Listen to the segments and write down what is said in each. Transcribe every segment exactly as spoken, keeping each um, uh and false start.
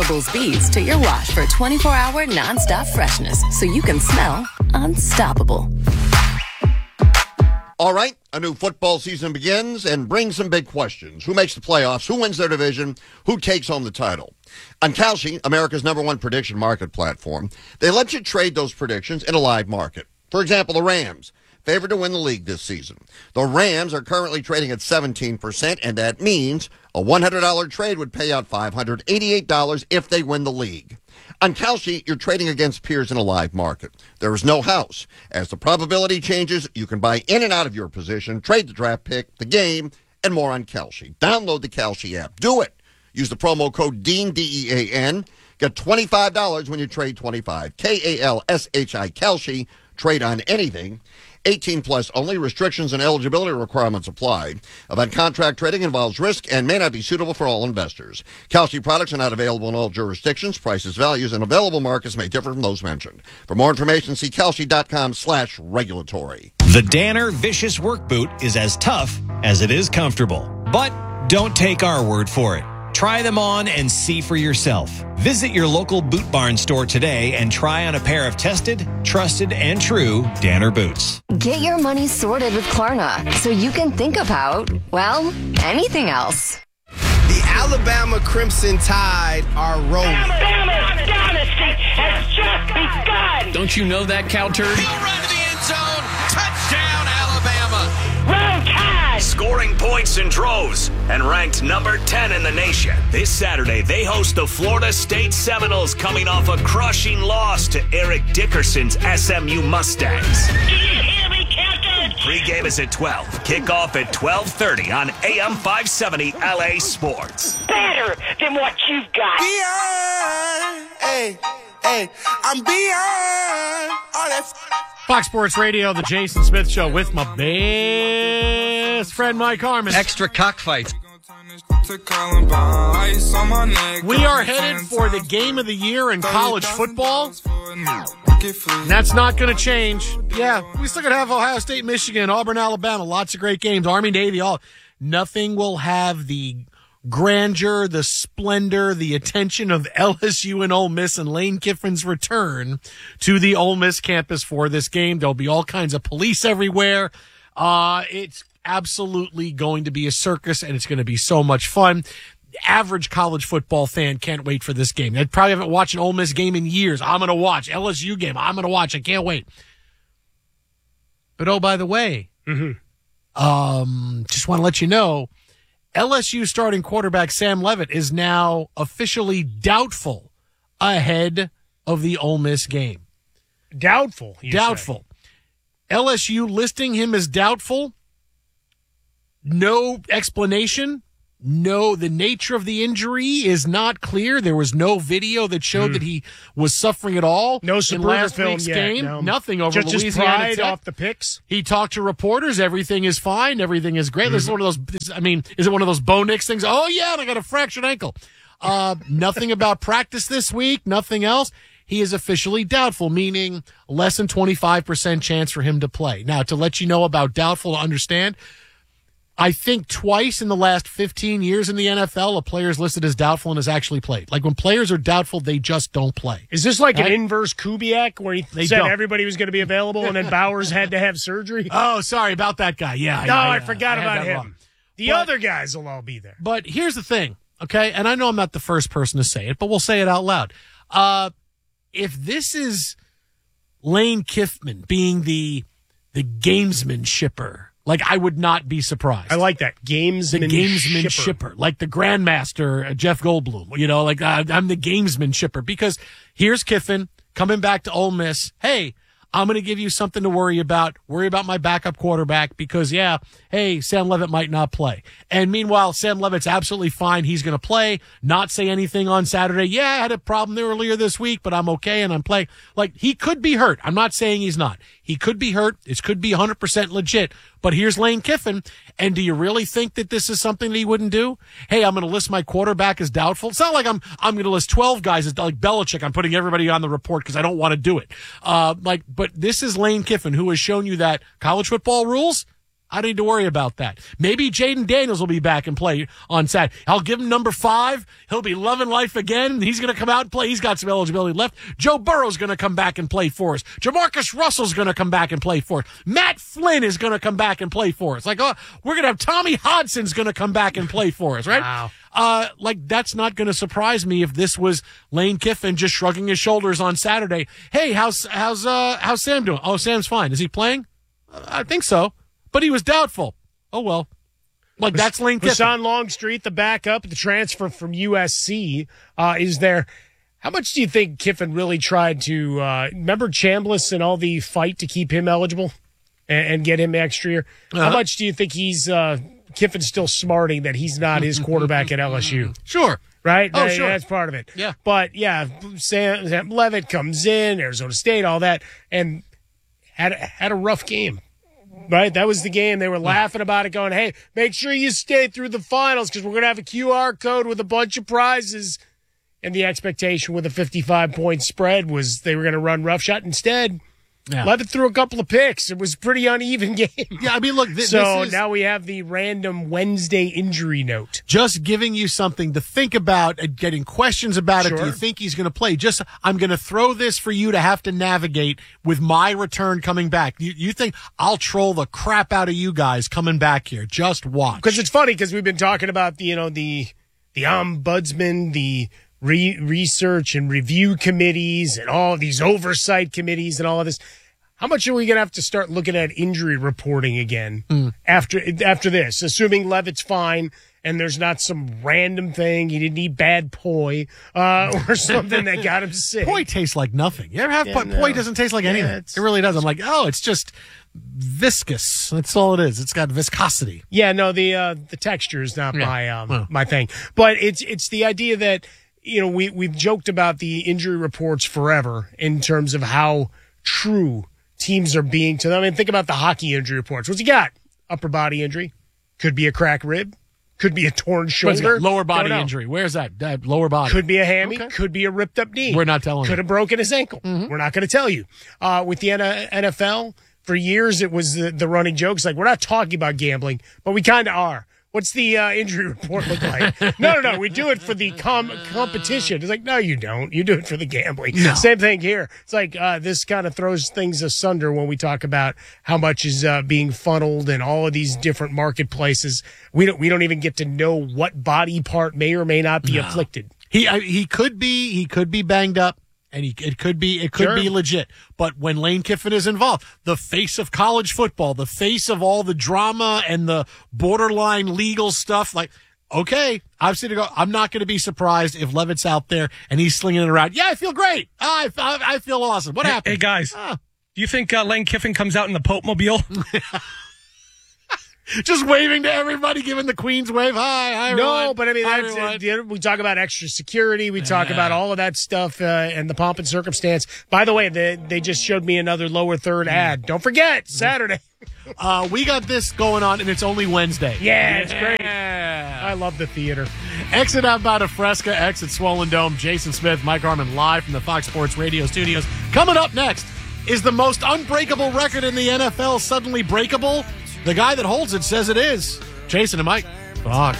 Febrables beads to your wash for twenty-four hour nonstop freshness so you can smell unstoppable. All right, a new football season begins and brings some big questions. Who makes the playoffs? Who wins their division? Who takes home the title? On Kalshi, America's number one prediction market platform, they let you trade those predictions in a live market. For example, the Rams, favored to win the league this season. The Rams are currently trading at seventeen percent, and that means a one hundred dollars trade would pay out five hundred eighty-eight dollars if they win the league. On Kalshi, you're trading against peers in a live market. There is no house. As the probability changes, you can buy in and out of your position, trade the draft pick, the game, and more on Kalshi. Download the Kalshi app. Do it. Use the promo code DEAN, D E A N. Get twenty-five dollars when you trade twenty-five. K A L S H I, Kalshi. Trade on anything. eighteen plus only. Restrictions and eligibility requirements apply. Event contract trading involves risk and may not be suitable for all investors. Kalshi products are not available in all jurisdictions. Prices, values, and available markets may differ from those mentioned. For more information, see Kalshi.com slash regulatory. The Danner Vicious Work Boot is as tough as it is comfortable. But don't take our word for it. Try them on and see for yourself. Visit your local Boot Barn store today and try on a pair of tested, trusted, and true Danner boots. Get your money sorted with Klarna so you can think about, well, anything else. The Alabama Crimson Tide are rolling. Alabama's dynasty has just begun. Don't you know that, cow turd? He'll run to the end zone. Touchdown, Alabama. Roll Tide. Scoring points in droves and ranked number ten in the nation. This Saturday, they host the Florida State Seminoles coming off a crushing loss to Eric Dickerson's S M U Mustangs. Do you hear me, Captain? Pre-game is at twelve. Kickoff at twelve thirty on A M five seventy L A Sports. Better than what you've got. Beyond, hey, hey, I'm beyond all that. Fox Sports Radio, the Jason Smith Show with my best friend Mike Harmon. Extra cockfights. We are headed for the game of the year in college football. And that's not going to change. Yeah, we still going to have Ohio State, Michigan, Auburn, Alabama. Lots of great games. Army, Navy, all. Nothing will have the grandeur, the splendor, the attention of L S U and Ole Miss and Lane Kiffin's return to the Ole Miss campus for this game. There'll be all kinds of police everywhere. Uh, it's absolutely going to be a circus, and it's going to be so much fun. The average college football fan can't wait for this game. They probably haven't watched an Ole Miss game in years. I'm going to watch. L S U game. I'm going to watch. I can't wait. But, oh, by the way, mm-hmm. um, just want to let you know, L S U starting quarterback Sam Leavitt is now officially doubtful ahead of the Ole Miss game. Doubtful? Doubtful. Say. L S U listing him as doubtful. No explanation. No, the nature of the injury is not clear. There was no video that showed mm. that he was suffering at all. No in last film week's yet, game. no. Nothing over just, Louisiana just pride Tech. off the picks. He talked to reporters. Everything is fine. Everything is great. Mm. This is one of those. I mean, is it one of those Bo Nix things? Oh yeah, and I got a fractured ankle. Uh, nothing about practice this week. Nothing else. He is officially doubtful, meaning less than twenty-five percent chance for him to play. Now, to let you know about doubtful, to understand. I think twice in the last fifteen years in the N F L, a player is listed as doubtful and has actually played. Like when players are doubtful, they just don't play. Is this like right? an inverse Kubiak where he they said don't. everybody was going to be available and then Bowers had to have surgery? Oh, sorry about that guy. Yeah. No, I, I, I forgot I about him. Wrong. The but, other guys will all be there. But here's the thing, okay? And I know I'm not the first person to say it, but we'll say it out loud. Uh, if this is Lane Kiffin being the the gamesman shipper, like, I would not be surprised. I like that. Gamesman The gamesman shipper. shipper. Like the Grandmaster, uh, Jeff Goldblum. You know, like, uh, I'm the gamesman shipper. Because here's Kiffin coming back to Ole Miss. Hey, I'm going to give you something to worry about. Worry about my backup quarterback because, yeah, hey, Sam Leavitt might not play. And meanwhile, Sam Leavitt's absolutely fine. He's going to play, not say anything on Saturday. Yeah, I had a problem earlier this week, but I'm okay and I'm playing. Like, he could be hurt. I'm not saying he's not. He could be hurt. This could be one hundred percent legit. But here's Lane Kiffin. And do you really think that this is something that he wouldn't do? Hey, I'm going to list my quarterback as doubtful. It's not like I'm I'm going to list twelve guys as like Belichick. I'm putting everybody on the report because I don't want to do it. Uh, like, but this is Lane Kiffin, who has shown you that college football rules. I don't need to worry about that. Maybe Jaden Daniels will be back and play on Saturday. I'll give him number five. He'll be loving life again. He's going to come out and play. He's got some eligibility left. Joe Burrow's going to come back and play for us. Jamarcus Russell's going to come back and play for us. Matt Flynn is going to come back and play for us. Like, oh, we're going to have Tommy Hodson's going to come back and play for us, right? Wow. Uh, like, that's not going to surprise me if this was Lane Kiffin just shrugging his shoulders on Saturday. Hey, how's, how's, uh, how's Sam doing? Oh, Sam's fine. Is he playing? Uh, I think so. But he was doubtful. Oh, well. Like, that's Lane Kiffin. Rashawn Longstreet, the backup, the transfer from U S C, uh, is there. How much do you think Kiffin really tried to, uh, remember Chambliss and all the fight to keep him eligible and, and get him extra year? Uh-huh. How much do you think he's, uh, Kiffin's still smarting that he's not his quarterback at L S U? Sure. Right? Oh, that, sure. That's part of it. Yeah. But, yeah, Sam, Sam Leavitt comes in, Arizona State, all that, and had, had a rough game. Right, that was the game. They were laughing about it, going, hey, make sure you stay through the finals because we're going to have a Q R code with a bunch of prizes. And the expectation with a fifty-five point spread was they were going to run roughshod. Instead, yeah. Leavitt threw a couple of picks. It was a pretty uneven game. Yeah, I mean, look, th- so this is... now we have the random Wednesday injury note. Just giving you something to think about and getting questions about Sure. it. Do you think he's going to play? Just, I'm going to throw this for you to have to navigate with my return coming back. You, you think I'll troll the crap out of you guys coming back here? Just watch. Because it's funny because we've been talking about the, you know, the, the ombudsman, the re- research and review committees and all these oversight committees and all of this. How much are we going to have to start looking at injury reporting again mm. after after this, assuming Leavitt's fine and there's not some random thing, he didn't eat bad poi uh, or something that got him sick. Poi tastes like nothing. You ever have Yeah, poi? no. Poi doesn't taste like Yeah, anything. it's- It really doesn't. Like, oh, it's just viscous. That's all it is. It's got viscosity. Yeah, no, the uh, the texture is not Yeah. my um, Well. my thing. But it's it's the idea that, you know, we, we've joked about the injury reports forever in terms of how true teams are being to them. I mean, think about the hockey injury reports. What's he got? Upper body injury. Could be a cracked rib. Could be a torn What's he got? shoulder. Lower body Don't know. injury. Where's that? Uh, lower body. Could be a hammy. Okay. Could be a ripped up knee. We're not telling Could you. have broken his ankle. We're not going to tell you. Uh, with the N F L, for years it was the, the running jokes like, we're not talking about gambling, but we kind of are. What's the uh, injury report look like? no, no, no. We do it for the com- competition. It's like, no, you don't. You do it for the gambling. No. Same thing here. It's like uh, this kind of throws things asunder when we talk about how much is uh, being funneled and all of these different marketplaces. We don't. We don't even get to know what body part may or may not be No. afflicted. He I, he could be he could be banged up, and he it could be it could Sure. be legit. But when Lane Kiffin is involved, the face of college football, the face of all the drama and the borderline legal stuff, like, okay, I've seen it go. I'm not going to be surprised if Leavitt's out there and he's slinging it around. Yeah, I feel great. I I, I feel awesome. What Hey, happened? hey, guys, Ah. do you think uh, Lane Kiffin comes out in the Pope Mobile? Just waving to everybody, giving the Queen's wave. Hi, hi, No, everyone. but I mean, Hi, that's, everyone. uh, the- we talk about extra security. We talk Yeah. about all of that stuff uh, and the pomp and circumstance. By the way, they, they just showed me another lower third ad. Don't forget, Saturday. Uh, we got this going on, and it's only Wednesday. Yeah, it's great. Yeah. I love the theater. Exit out by Fresca, exit Swollen Dome. Jason Smith, Mike Harmon live from the Fox Sports Radio studios. Coming up next, is the most unbreakable record in the N F L suddenly breakable? The guy that holds it says it is. Jason and Mike, Fox.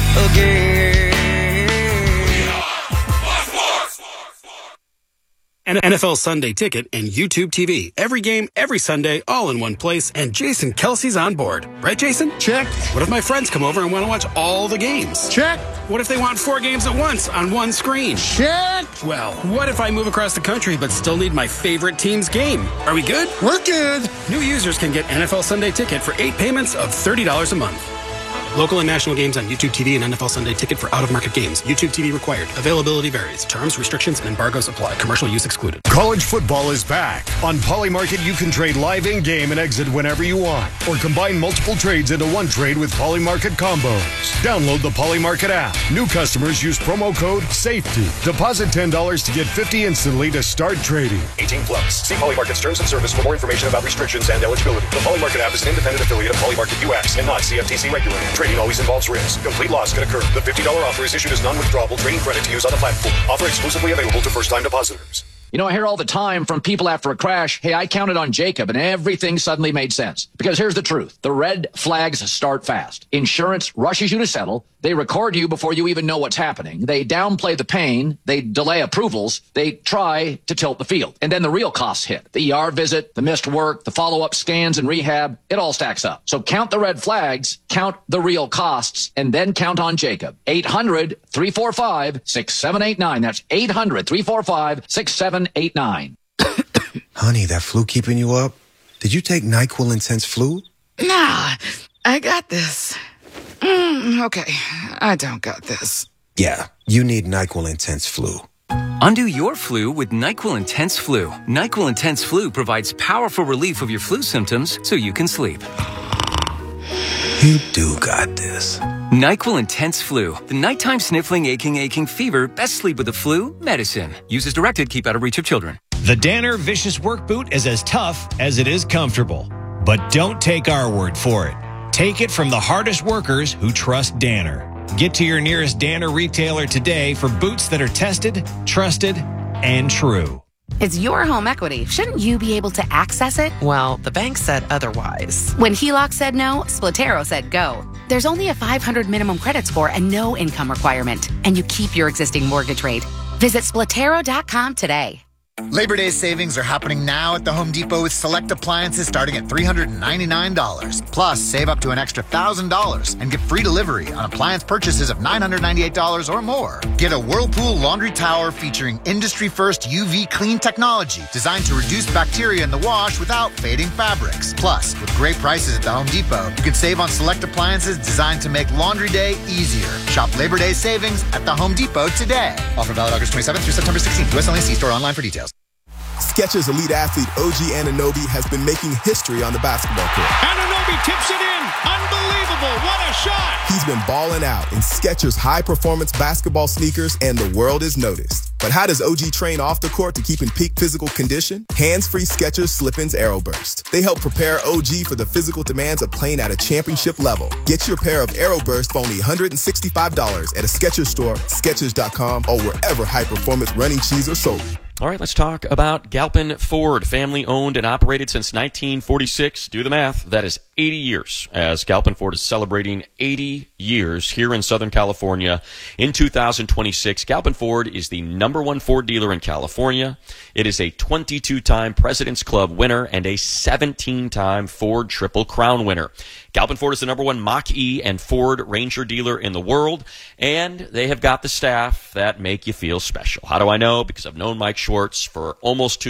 An N F L Sunday Ticket and YouTube T V. Every game, every Sunday, all in one place, and Jason Kelsey's on board. Right, Jason? Check. What if my friends come over and want to watch all the games? Check. What if they want four games at once on one screen? Check. Well, what if I move across the country but still need my favorite team's game? Are we good? We're good. New users can get N F L Sunday Ticket for eight payments of thirty dollars a month. Local and national games on YouTube T V and N F L Sunday Ticket for out-of-market games. YouTube T V required. Availability varies. Terms, restrictions, and embargoes apply. Commercial use excluded. College football is back. On Polymarket, you can trade live in-game and exit whenever you want, or combine multiple trades into one trade with Polymarket combos. Download the Polymarket app. New customers use promo code SAFETY. Deposit ten dollars to get fifty dollars instantly to start trading. eighteen plus. See Polymarket's terms and service for more information about restrictions and eligibility. The Polymarket app is an independent affiliate of Polymarket U S and not C F T C regulated. Trading always involves risk. Complete loss can occur. The fifty dollars offer is issued as non-withdrawable trading credit to use on the platform. Offer exclusively available to first-time depositors. You know, I hear all the time from people after a crash, hey, I counted on Jacob and everything suddenly made sense. Because here's the truth. The red flags start fast. Insurance rushes you to settle. They record you before you even know what's happening. They downplay the pain. They delay approvals. They try to tilt the field. And then the real costs hit. The E R visit, the missed work, the follow-up scans and rehab, it all stacks up. So count the red flags, count the real costs, and then count on Jacob. eight hundred, three four five, six seven eight nine. That's eight hundred, three four five, six seven eight nine. Honey, that flu keeping you up? Did you take NyQuil Intense Flu? Nah, I got this. Mm, okay, I don't got this. Yeah, you need NyQuil Intense Flu. Undo your flu with NyQuil Intense Flu. NyQuil Intense Flu provides powerful relief of your flu symptoms so you can sleep. You do got this. NyQuil Intense Flu. The nighttime sniffling, aching, aching fever. Best sleep with the flu medicine. Use as directed. Keep out of reach of children. The Danner Vicious Work Boot is as tough as it is comfortable. But don't take our word for it. Take it from the hardest workers who trust Danner. Get to your nearest Danner retailer today for boots that are tested, trusted, and true. It's your home equity. Shouldn't you be able to access it? Well, the bank said otherwise. When H E L O C said no, Splatero said go. There's only a five hundred minimum credit score and no income requirement. And you keep your existing mortgage rate. Visit Splatero dot com today. Labor Day savings are happening now at the Home Depot with select appliances starting at three hundred ninety-nine dollars. Plus, save up to an extra one thousand dollars and get free delivery on appliance purchases of nine hundred ninety-eight dollars or more. Get a Whirlpool laundry tower featuring industry-first U V clean technology designed to reduce bacteria in the wash without fading fabrics. Plus, with great prices at the Home Depot, you can save on select appliances designed to make laundry day easier. Shop Labor Day savings at the Home Depot today. Offer valid August twenty-seventh through September sixteenth. U S only. See store online for details. Skechers elite athlete O G Anunoby has been making history on the basketball court. Anunoby tips it in. Unbelievable. What a shot. He's been balling out in Skechers high-performance basketball sneakers, and the world has noticed. But how does O G train off the court to keep in peak physical condition? Hands-free Skechers Slip-ins Aeroburst. They help prepare O G for the physical demands of playing at a championship level. Get your pair of Aeroburst for only one hundred sixty-five dollars at a Skechers store, Skechers dot com, or wherever high-performance running shoes are sold. All right, let's talk about Galpin Ford, family owned and operated since nineteen forty-six. Do the math. That is eighty years, as Galpin Ford is celebrating eighty years here in Southern California in two thousand twenty-six. Galpin Ford is the number one Ford dealer in California. It is a twenty-two time President's Club winner and a seventeen time Ford Triple Crown winner. Galpin Ford is the number one Mach-E and Ford Ranger dealer in the world, and they have got the staff that make you feel special. How do I know? Because I've known Mike Schwartz for almost two